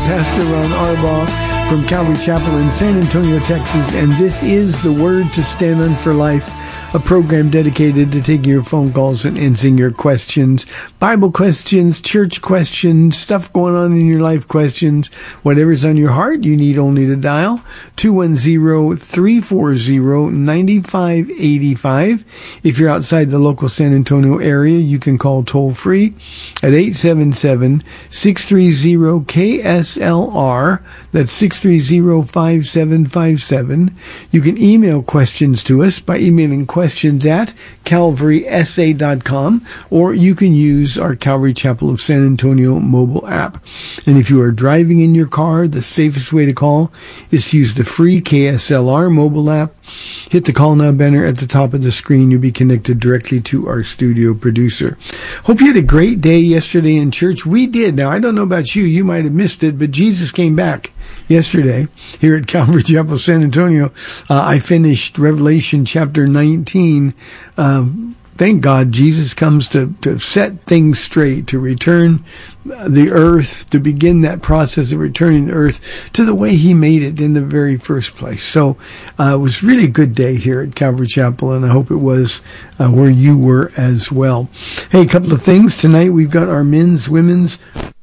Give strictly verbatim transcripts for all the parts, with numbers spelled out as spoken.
Pastor Ron Arbaugh from Calvary Chapel in San Antonio, Texas, and this is The Word to Stand On for Life, a program dedicated to taking your phone calls and answering your questions, Bible questions, church questions, stuff going on in your life questions, whatever's on your heart, you need only to dial two one zero, three four zero, nine five eight five. If you're outside the local San Antonio area, you can call toll free at eight seven seven, six three zero, K S L R. That's six three zero, five seven five seven. You can email questions to us by emailing questions at calvary s a dot com, or you can use our Calvary Chapel of San Antonio mobile app. And if you are driving in your car, the safest way to call is to use the free K S L R mobile app. Hit the Call Now banner at the top of the screen. You'll be connected directly to our studio producer. Hope you had a great day yesterday in church. We did. Now, I don't know about you. You might have missed it, but Jesus came back yesterday here at Calvary Chapel, San Antonio. Uh, I finished Revelation chapter nineteen. Um, thank God Jesus comes to, to set things straight, to return the earth, to begin that process of returning the earth to the way he made it in the very first place. So uh, it was really a good day here at Calvary Chapel, and I hope it was uh, where you were as well. Hey, a couple of things. Tonight we've got our men's, women's,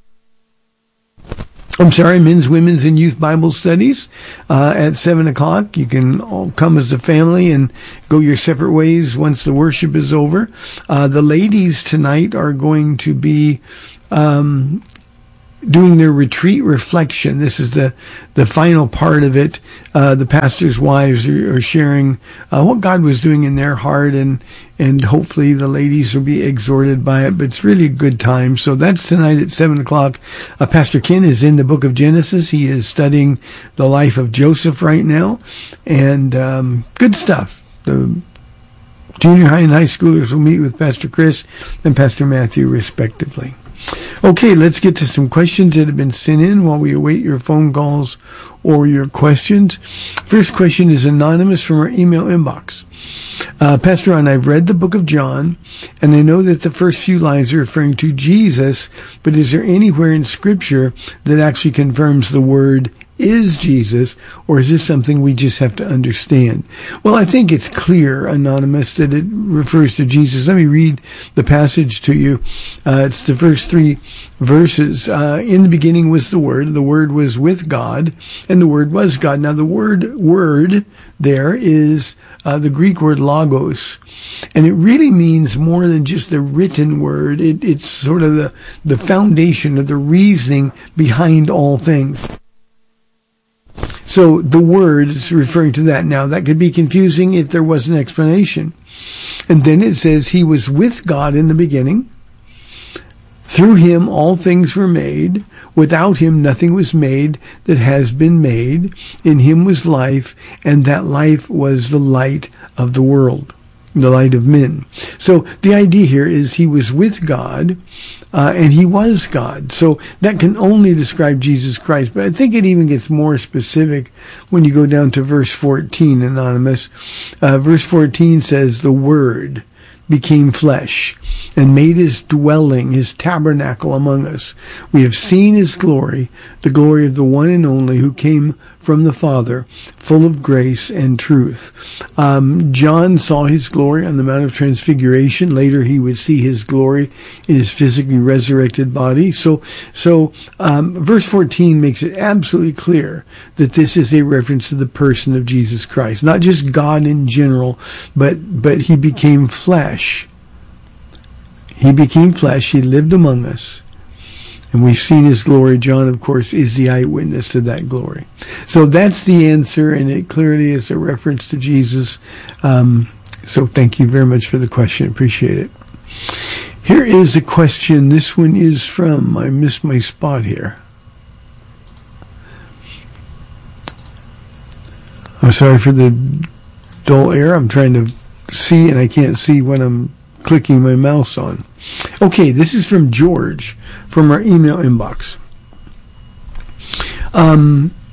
I'm sorry, men's, women's, and youth Bible studies uh, at seven o'clock. You can all come as a family and go your separate ways once the worship is over. Uh, the ladies tonight are going to be um, doing their retreat reflection. This is the, the final part of it. Uh, the pastors' wives are, are sharing uh, what God was doing in their heart, and and hopefully the ladies will be exhorted by it. But it's really a good time. So that's tonight at seven o'clock. Uh, Pastor Ken is in the book of Genesis. He is studying the life of Joseph right now, and um, good stuff. The junior high and high schoolers will meet with Pastor Chris and Pastor Matthew, respectively. Okay, let's get to some questions that have been sent in while we await your phone calls or your questions. First question is anonymous from our email inbox. Uh, Pastor Ron, I've read the book of John, and I know that the first few lines are referring to Jesus, but is there anywhere in Scripture that actually confirms the word is Jesus, or is this something we just have to understand? Well, I think it's clear, anonymous, that it refers to Jesus. Let me read the passage to you. Uh, it's the first three verses. Uh, in the beginning was the Word. The Word was with God, and the Word was God. Now, the word word there is uh, the Greek word logos, and it really means more than just the written word. It, it's sort of the, the foundation of the reasoning behind all things. So the word is referring to that. Now, that could be confusing if there was an explanation. And then it says he was with God in the beginning. Through him all things were made. Without him nothing was made that has been made. In him was life, and that life was the light of the world, the light of men. So the idea here is he was with God, uh, and he was God. So that can only describe Jesus Christ. But I think it even gets more specific when you go down to verse fourteen, anonymous. Uh, verse fourteen says, the Word became flesh and made his dwelling, his tabernacle among us. We have seen his glory, the glory of the one and only who came from the Father, full of grace and truth. Um, John saw his glory on the Mount of Transfiguration. Later, he would see his glory in his physically resurrected body. So, so um, verse fourteen makes it absolutely clear that this is a reference to the person of Jesus Christ, not just God in general, but but he became flesh. He became flesh. He lived among us. And we've seen his glory. John, of course, is the eyewitness to that glory. So that's the answer, and it clearly is a reference to Jesus. Um, so thank you very much for the question. Appreciate it. Here is a question. This one is from, I missed my spot here. I'm sorry for the dull air. I'm trying to see, and I can't see what I'm clicking my mouse on. Okay, this is from George from our email inbox. Um,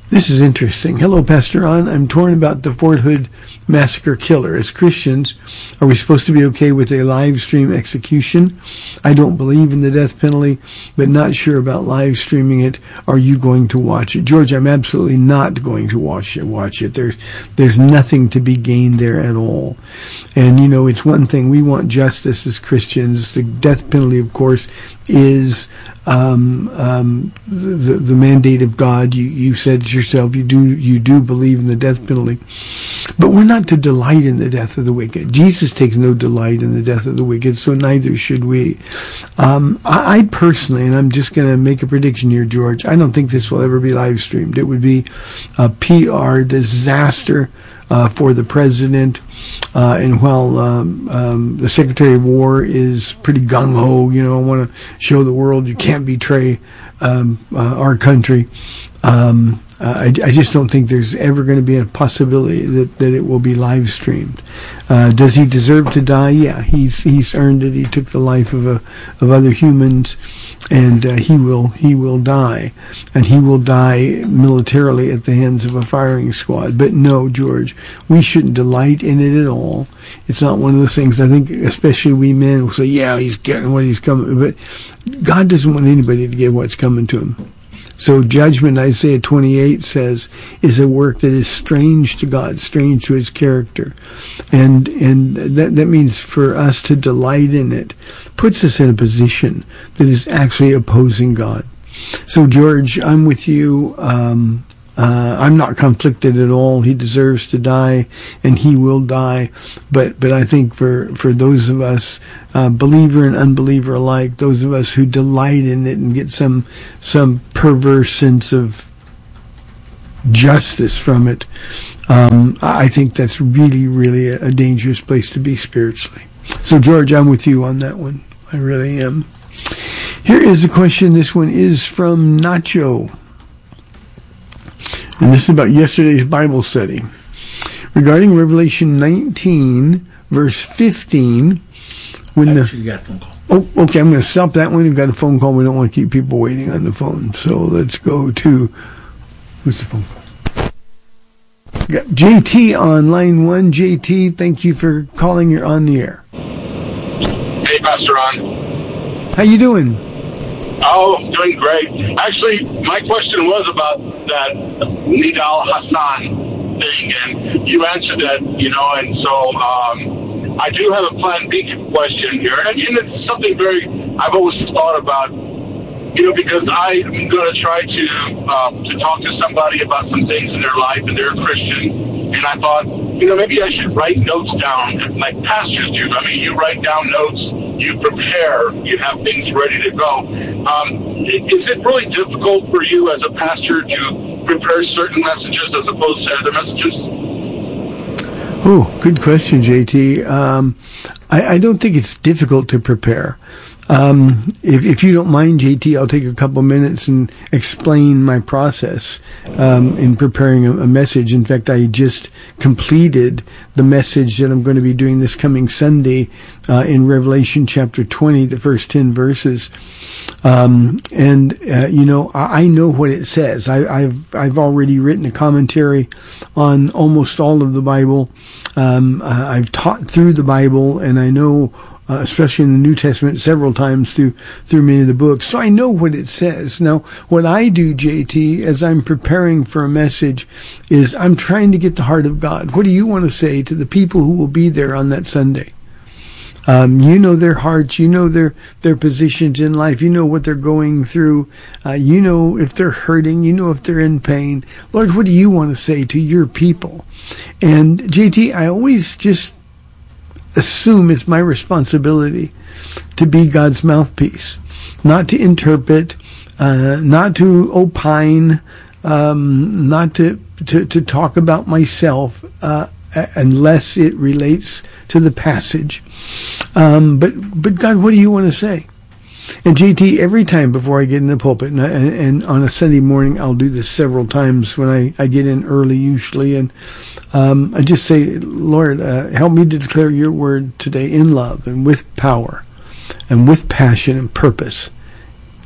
This is interesting. Hello, Pastor Ron. I'm torn about the Fort Hood massacre killer. As Christians, are we supposed to be okay with a live stream execution? I don't believe in the death penalty, but not sure about live streaming it. Are you going to watch it? George, I'm absolutely not going to watch it. Watch it. There's, there's nothing to be gained there at all. And, you know, it's one thing. We want justice as Christians. The death penalty, of course, is um, um, the, the mandate of God. You, you said it yourself, you do, you do believe in the death penalty. But we're not to delight in the death of the wicked. Jesus takes no delight in the death of the wicked, so neither should we. Um, I, I personally, and I'm just going to make a prediction here, George, I don't think this will ever be live streamed. It would be a P R disaster Uh, for the president, uh, and while um, um, the Secretary of War is pretty gung-ho, you know, I want to show the world you can't betray um, uh, our country, um, I, I just don't think there's ever going to be a possibility that, that it will be live streamed. Uh, does he deserve to die? Yeah, he's he's earned it. He took the life of a of other humans, and uh, he will he will die, and he will die militarily at the hands of a firing squad. But no, George, we shouldn't delight in it at all. It's not one of those things. I think, especially we men, will say, "Yeah, he's getting what he's coming," but God doesn't want anybody to get what's coming to him. So judgment, Isaiah twenty-eight says, is a work that is strange to God, strange to his character. And and that that means for us to delight in it, puts us in a position that is actually opposing God. So George, I'm with you. Um, uh, I'm not conflicted at all. He deserves to die, and he will die. But but I think for, for those of us, uh, believer and unbeliever alike, those of us who delight in it and get some some perverse sense of justice from it, um, I think that's really, really a, a dangerous place to be spiritually. So George, I'm with you on that one. I really am. Here is a question. This one is from Nacho. And this is about yesterday's Bible study. Regarding Revelation nineteen, verse fifteen, when the... Actually, you got a phone call. Oh, okay, I'm going to stop that one. We've got a phone call. We don't want to keep people waiting on the phone. So let's go to... Who's the phone call? Got J T on line one. J T, thank you for calling. You're on the air. Hey, Pastor Ron. How you doing? Oh, doing great. Actually, my question was about that Nidal Hassan thing, and you answered that, you know, and so um, I do have a Plan B question here, and, and it's something very, I've always thought about, you know, because I'm going to try to uh, to talk to somebody about some things in their life, and they're a Christian, and I thought, you know, maybe I should write notes down like pastors do. I mean, you write down notes, you prepare, you have things ready to go. Um, is it really difficult for you as a pastor to prepare certain messages as opposed to other messages? Oh, good question, J T. Um, I, I don't think it's difficult to prepare. Um, if, if you don't mind, J T, I'll take a couple minutes and explain my process um, in preparing a, a message. In fact, I just completed the message that I'm going to be doing this coming Sunday uh, in Revelation chapter twenty, the first ten verses. Um, and uh, you know, I, I know what it says. I, I've I've already written a commentary on almost all of the Bible. Um, I've taught through the Bible, and I know. Uh, especially in the New Testament, several times through through many of the books. So I know what it says. Now, what I do, J T, as I'm preparing for a message, is I'm trying to get the heart of God. What do you want to say to the people who will be there on that Sunday? Um, you know their hearts. You know their their positions in life. You know what they're going through. Uh, you know if they're hurting. You know if they're in pain. Lord, what do you want to say to your people? And J T, I always just assume it's my responsibility to be God's mouthpiece, not to interpret, uh, not to opine, um, not to, to, to talk about myself, uh, unless it relates to the passage. Um, but, but God, what do you want to say? And J T, every time before I get in the pulpit, and, I, and on a Sunday morning, I'll do this several times when I, I get in early usually, and um, I just say, Lord, uh, help me to declare your word today in love and with power and with passion and purpose.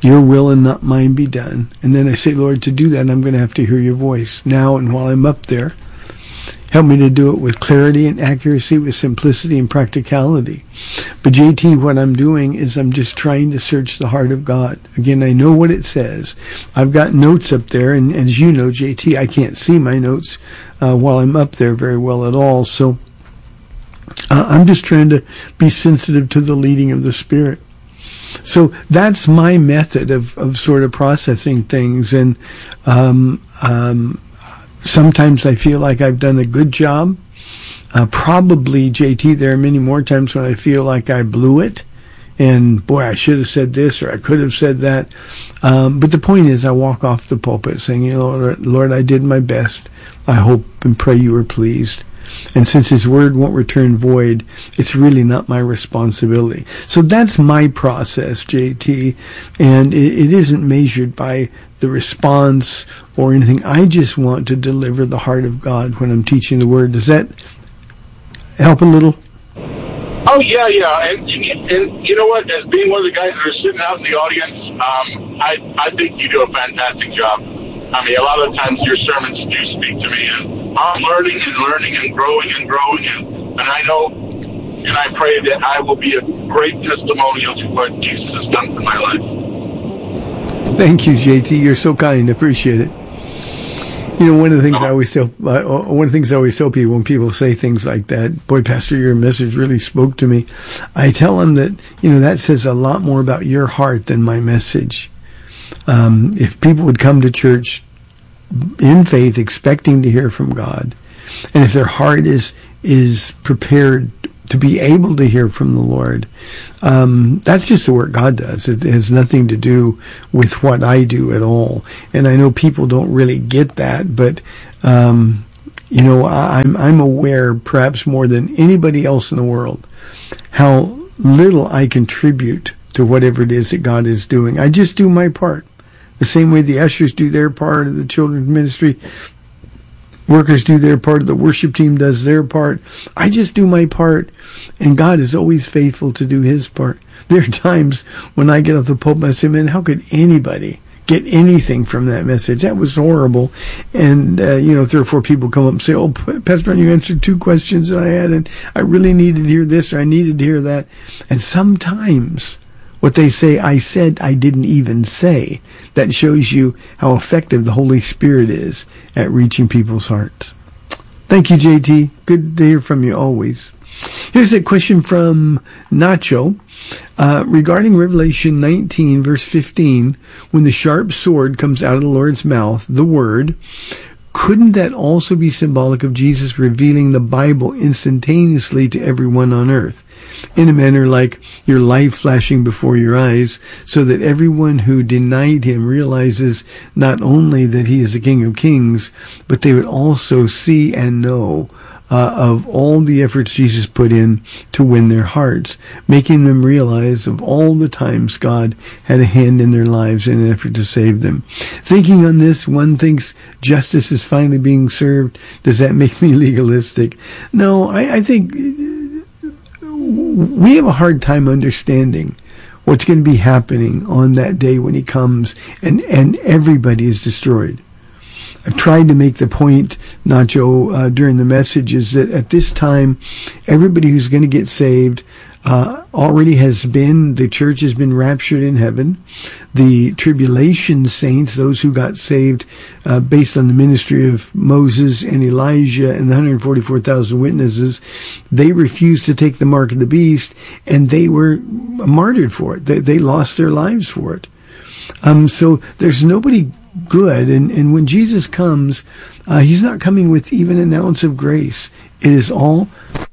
your will and not mine be done. And then I say, Lord, to do that, I'm going to have to hear your voice now and while I'm up there. Help me to do it with clarity and accuracy, with simplicity and practicality. But J T, what I'm doing is I'm just trying to search the heart of God. Again, I know what it says. I've got notes up there, and as you know, J T, I can't see my notes uh, while I'm up there very well at all. So uh, I'm just trying to be sensitive to the leading of the Spirit. So that's my method of, of sort of processing things. And um, um, sometimes I feel like I've done a good job. Uh, probably, J T, there are many more times when I feel like I blew it. And, boy, I should have said this or I could have said that. Um, but the point is I walk off the pulpit saying, you know, Lord, Lord, I did my best. I hope and pray you were pleased. And since his word won't return void, it's really not my responsibility. So that's my process, J T, and it, it isn't measured by the response or anything. I just want to deliver the heart of God when I'm teaching the word. Does that help a little? Oh, yeah, yeah. And, and, and you know what? As being one of the guys that are sitting out in the audience, um, I, I think you do a fantastic job. I mean, a lot of times your sermons do speak to me, and I'm learning and learning and growing and growing, and, and I know and I pray that I will be a great testimonial to what Jesus has done for my life. Thank you, J T. You're so kind. Appreciate it. You know, one of the things I always tell, uh, one of the things I always tell people when people say things like that, boy, Pastor, your message really spoke to me. I tell them that, you know, that says a lot more about your heart than my message. Um, if people would come to church in faith, expecting to hear from God, and if their heart is is prepared to be able to hear from the Lord, um, that's just the work God does. It has nothing to do with what I do at all. And I know people don't really get that, but um, you know, I'm I'm aware, perhaps more than anybody else in the world, how little I contribute to whatever it is that God is doing. I just do my part. The same way the ushers do their part of the children's ministry, workers do their part, the worship team does their part. I just do my part, and God is always faithful to do his part. There are times when I get off the pulpit and I say, man, how could anybody get anything from that message? That was horrible. And, uh, you know, three or four people come up and say, oh, Pastor Ron, you answered two questions that I had, and I really needed to hear this, or I needed to hear that. And sometimes what they say, I said I didn't even say. That shows you how effective the Holy Spirit is at reaching people's hearts. Thank you, J T. Good to hear from you always. Here's a question from Nacho uh, regarding Revelation nineteen, verse fifteen. When the sharp sword comes out of the Lord's mouth, the word, couldn't that also be symbolic of Jesus revealing the Bible instantaneously to everyone on earth, in a manner like your life flashing before your eyes, so that everyone who denied him realizes not only that he is the King of Kings, but they would also see and know uh, of all the efforts Jesus put in to win their hearts, making them realize of all the times God had a hand in their lives in an effort to save them. Thinking on this, one thinks justice is finally being served. Does that make me legalistic? No, I, I think we have a hard time understanding what's going to be happening on that day when he comes and, and everybody is destroyed. I've tried to make the point, Nacho, uh, during the message, is that at this time, everybody who's going to get saved uh, already has been, the church has been raptured in heaven. The tribulation saints, those who got saved uh, based on the ministry of Moses and Elijah and the one hundred forty-four thousand witnesses, they refused to take the mark of the beast, and they were martyred for it. They, they lost their lives for it. Um, so there's nobody good, and, and when Jesus comes, uh, he's not coming with even an ounce of grace. It is all,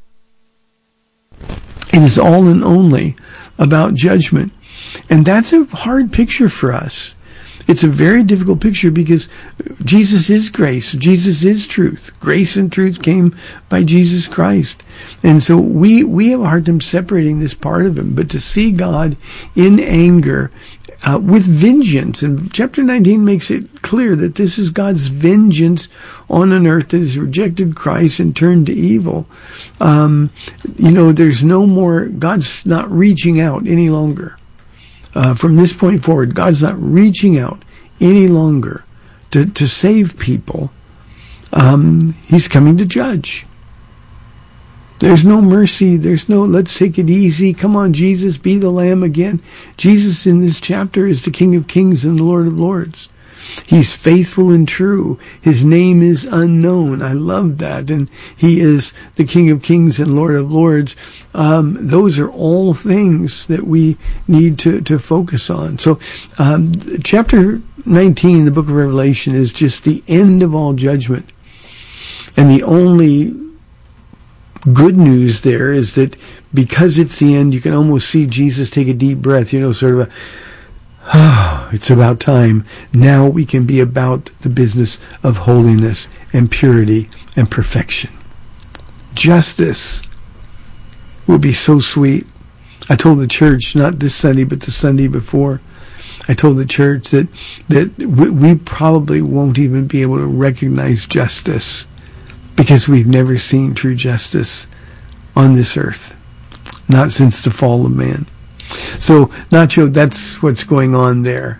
it is all and only about judgment. And that's a hard picture for us. It's a very difficult picture because Jesus is grace. Jesus is truth. Grace and truth came by Jesus Christ. And so we, we have a hard time separating this part of him. But to see God in anger, Uh, with vengeance. And chapter nineteen makes it clear that this is God's vengeance on an earth that has rejected Christ and turned to evil. Um, you know, there's no more, God's not reaching out any longer. uh, from this point forward, God's not reaching out any longer to, to save people. Um, he's coming to judge. There's no mercy. There's no, let's take it easy. Come on, Jesus, be the Lamb again. Jesus in this chapter is the King of Kings and the Lord of Lords. He's faithful and true. His name is unknown. I love that. And he is the King of Kings and Lord of Lords. Um, those are all things that we need to, to focus on. So um, chapter nineteen, the book of Revelation, is just the end of all judgment. And the only good news there is that because it's the end, you can almost see Jesus take a deep breath, you know, sort of a, oh, it's about time. Now we can be about the business of holiness and purity and perfection. Justice will be so sweet. I told the church, not this Sunday, but the Sunday before, I told the church that, that we, we probably won't even be able to recognize justice because we've never seen true justice on this earth, not since the fall of man. So, Nacho, that's what's going on there.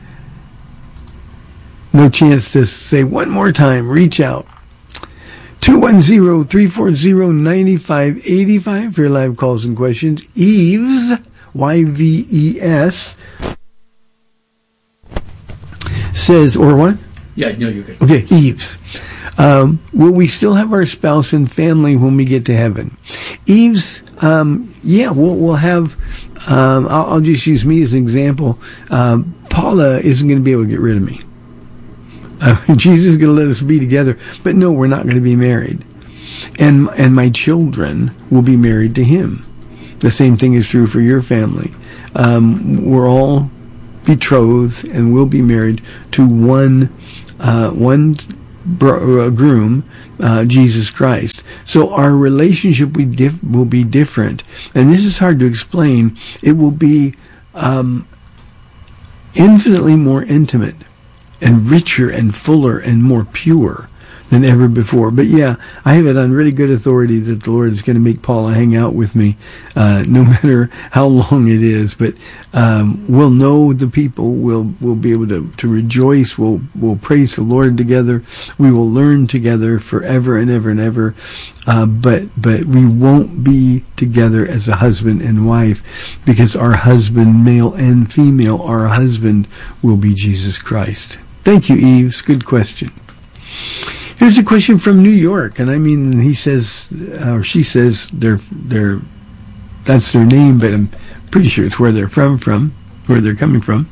No chance to say one more time. Reach out. two one zero, three four zero, nine five eight five for your live calls and questions. Eves, Y V E S, says, or what? Yeah, no, you're good. Okay, Eves. Um, will we still have our spouse and family when we get to heaven? Eves, um, yeah, we'll, we'll have, um, I'll, I'll just use me as an example. Um, Paula isn't going to be able to get rid of me. Uh, Jesus is going to let us be together, but no, we're not going to be married. And, and my children will be married to him. The same thing is true for your family. Um, we're all betrothed and will be married to one, uh, one, Bro, uh, groom, uh, Jesus Christ. So our relationship we dif- will be different. And this is hard to explain. It will be um, infinitely more intimate and richer and fuller and more pure than ever before. But yeah, I have it on really good authority that the Lord is going to make Paula hang out with me, uh, no matter how long it is. But um, we'll know the people. We'll we'll be able to, to rejoice. We'll we'll praise the Lord together. We will learn together forever and ever and ever. Uh, but but we won't be together as a husband and wife, because our husband, male and female, our husband will be Jesus Christ. Thank you, Eves. Good question. Here's a question from New York, and I mean, he says, or she says, they're, they're, that's their name, but I'm pretty sure it's where they're from, from, where they're coming from.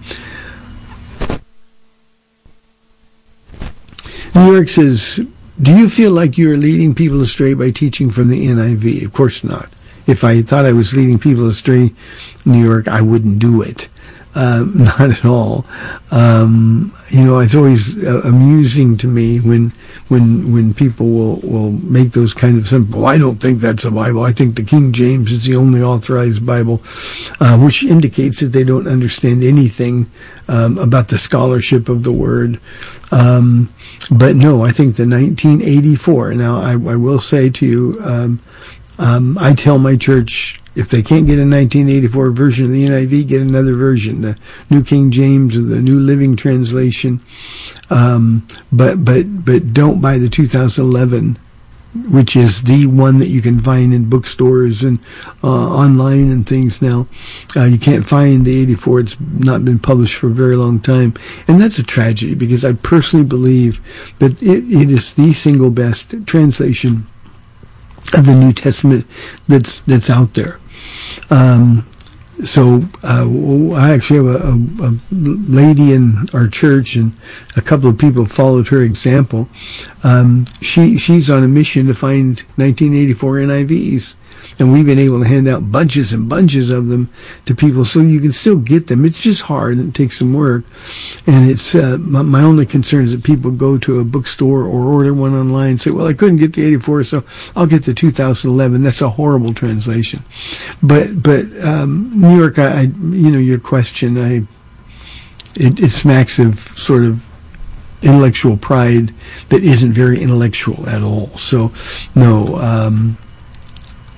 New York says, do you feel like you're leading people astray by teaching from the N I V? Of course not. If I thought I was leading people astray, New York, I wouldn't do it. Um, not at all. Um, you know, it's always uh, amusing to me when when when people will, will make those kind of simple, I don't think that's a Bible. I think the King James is the only authorized Bible, uh, which indicates that they don't understand anything um, about the scholarship of the Word. Um, but no, I think the nineteen eighty-four, now I, I will say to you, um, um, I tell my church, if they can't get a nineteen eighty-four version of the N I V, get another version, the New King James or the New Living Translation. Um, but but but don't buy the two thousand eleven, which is the one that you can find in bookstores and uh, online and things now. Uh, you can't find the eighty-four. It's not been published for a very long time. And that's a tragedy, because I personally believe that it, it is the single best translation of the New Testament that's that's out there. Um, so uh, I actually have a, a, a lady in our church, and a couple of people followed her example. Um, she she's on a mission to find nineteen eighty-four N I Vs, and we've been able to hand out bunches and bunches of them to people, so you can still get them. It's just hard, and it takes some work. And it's uh, my, my only concern is that people go to a bookstore or order one online and say, well, I couldn't get the eighty-four, so I'll get the two thousand eleven. That's a horrible translation. But but um, New York, I, I you know your question, I it, it smacks of sort of intellectual pride that isn't very intellectual at all. So no. Um,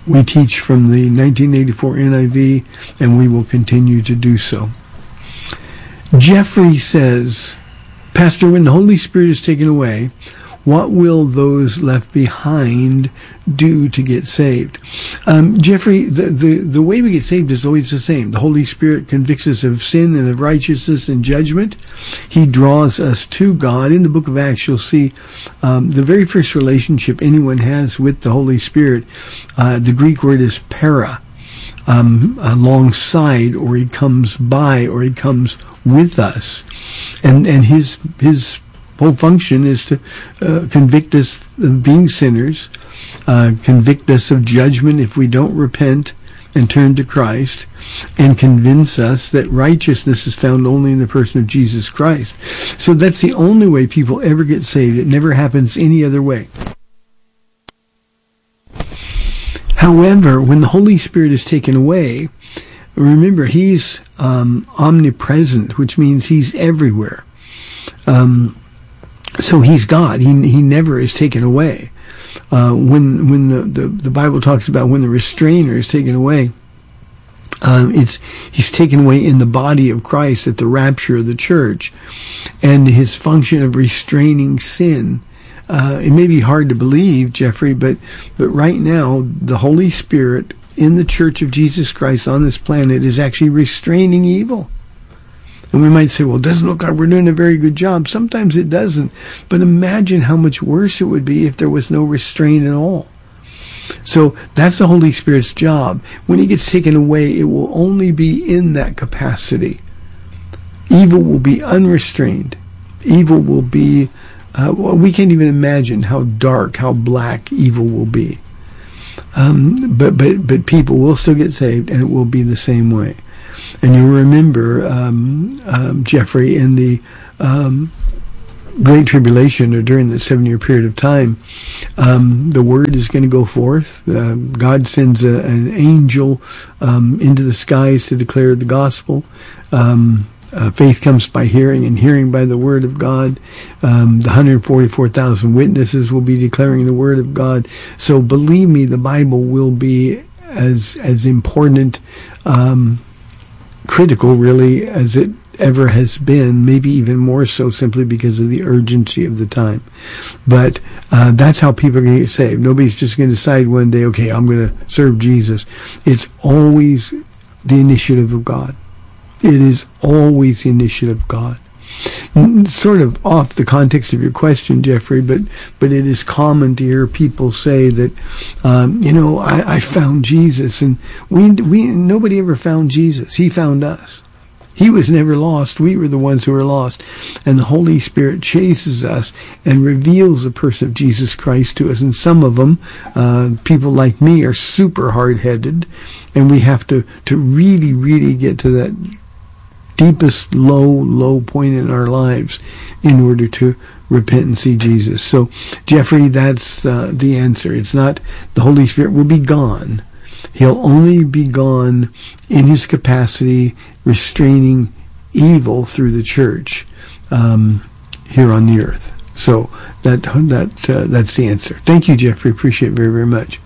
We teach from the nineteen eighty-four N I V, and we will continue to do so. Jeffrey says, Pastor, when the Holy Spirit is taken away, what will those left behind do to get saved? Um, Jeffrey, the, the, the way we get saved is always the same. The Holy Spirit convicts us of sin and of righteousness and judgment. He draws us to God. In the book of Acts, you'll see um, the very first relationship anyone has with the Holy Spirit. Uh, the Greek word is para, um, alongside, or he comes by, or he comes with us. And, and his, his whole function is to uh, convict us of being sinners, uh, convict us of judgment if we don't repent and turn to Christ, and convince us that righteousness is found only in the person of Jesus Christ. So that's the only way people ever get saved. It never happens any other way. However, when the Holy Spirit is taken away, remember, he's um, omnipresent, which means he's everywhere. Um, So he's God. He he never is taken away. Uh, when when the, the, the Bible talks about when the restrainer is taken away, um, it's he's taken away in the body of Christ at the rapture of the church, and his function of restraining sin. Uh, it may be hard to believe, Jeffrey, but but right now the Holy Spirit in the Church of Jesus Christ on this planet is actually restraining evil. And we might say, well, it doesn't look like we're doing a very good job. Sometimes it doesn't. But imagine how much worse it would be if there was no restraint at all. So that's the Holy Spirit's job. When he gets taken away, it will only be in that capacity. Evil will be unrestrained. Evil will be, uh, well, we can't even imagine how dark, how black evil will be. Um, but, but, but people will still get saved, and it will be the same way. And you'll remember, um, um, Jeffrey, in the um, Great Tribulation, or during the seven-year period of time, um, the word is going to go forth. Uh, God sends a, an angel um, into the skies to declare the gospel. Um, uh, faith comes by hearing, and hearing by the word of God. Um, the one hundred forty-four thousand witnesses will be declaring the word of God. So believe me, the Bible will be as as important, um, critical really, as it ever has been, maybe even more so, simply because of the urgency of the time. But uh, that's how people are going to get saved. Nobody's just going to decide one day, okay, I'm going to serve Jesus. It's always the initiative of God. It is always the initiative of God. Sort of off the context of your question, Jeffrey, but but it is common to hear people say that, um, you know, I, I found Jesus, and we we nobody ever found Jesus. He found us. He was never lost. We were the ones who were lost. And the Holy Spirit chases us and reveals the person of Jesus Christ to us. And some of them, uh, people like me, are super hard-headed, and we have to to really, really get to that deepest low, low point in our lives in order to repent and see Jesus. So, Jeffrey, that's uh, the answer. It's not the Holy Spirit will be gone. He'll only be gone in his capacity restraining evil through the church um, here on the earth. So that that uh, that's the answer. Thank you, Jeffrey. Appreciate it very, very much.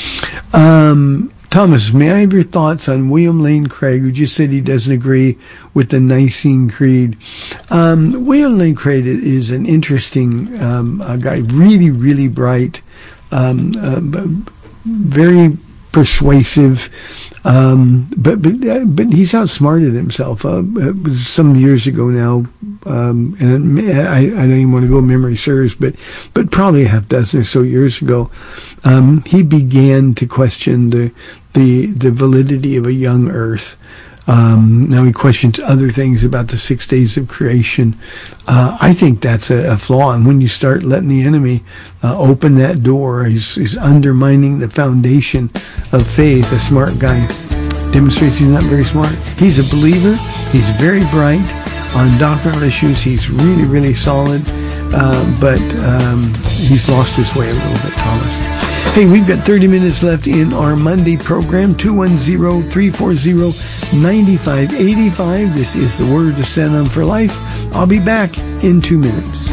Um, Thomas, may I have your thoughts on William Lane Craig, who just said he doesn't agree with the Nicene Creed? Um, William Lane Craig is an interesting um, a guy, really, really bright, um, uh, very persuasive, um, but but uh, but he's outsmarted himself. Uh, it was some years ago now, um, and I, I don't even want to go memory serves, but but probably a half dozen or so years ago, um, he began to question the the the validity of a young Earth. Um, now he questions other things about the six days of creation. Uh, I think that's a, a flaw. And when you start letting the enemy uh, open that door, he's, he's undermining the foundation of faith. A smart guy demonstrates he's not very smart. He's a believer. He's very bright on doctrinal issues. He's really, really solid. Uh, but um, he's lost his way a little bit, Thomas. Hey, we've got thirty minutes left in our Monday program, two one zero, three four zero, nine five eight five. This is the Word to Stand on for Life. I'll be back in two minutes.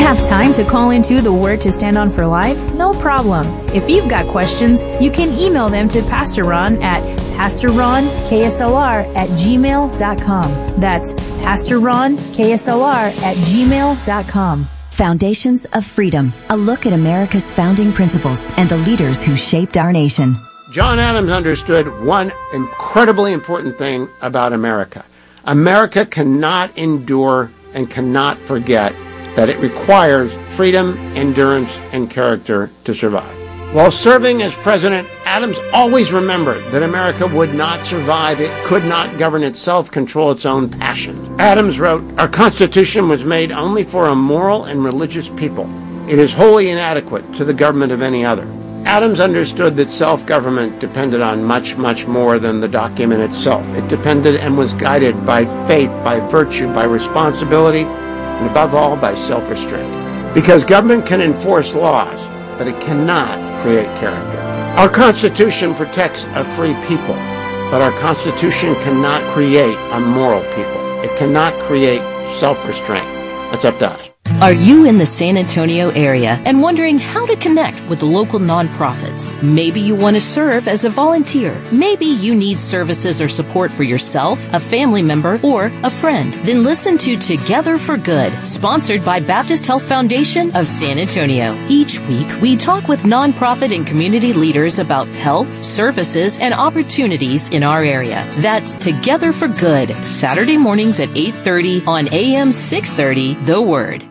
have time to call into the Word to Stand On for Life? No problem. If you've got questions, you can email them to Pastor Ron at pastor ron k s l r at gmail dot com. That's pastor ron k s l r at gmail dot com. Foundations of Freedom, a look at America's founding principles and the leaders who shaped our nation. John Adams understood one incredibly important thing about America. America cannot endure and cannot forget that it requires freedom, endurance, and character to survive. While serving as president, Adams always remembered that America would not survive. It could not govern itself, control its own passions. Adams wrote, "Our Constitution was made only for a moral and religious people. It is wholly inadequate to the government of any other." Adams understood that self-government depended on much, much more than the document itself. It depended and was guided by faith, by virtue, by responsibility, and above all, by self-restraint. Because government can enforce laws, but it cannot create character. Our Constitution protects a free people, but our Constitution cannot create a moral people. It cannot create self-restraint. That's up to us. Are you in the San Antonio area and wondering how to connect with the local nonprofits? Maybe you want to serve as a volunteer. Maybe you need services or support for yourself, a family member, or a friend. Then listen to Together for Good, sponsored by Baptist Health Foundation of San Antonio. Each week, we talk with nonprofit and community leaders about health, services, and opportunities in our area. That's Together for Good, Saturday mornings at eight thirty on A M six thirty, The Word.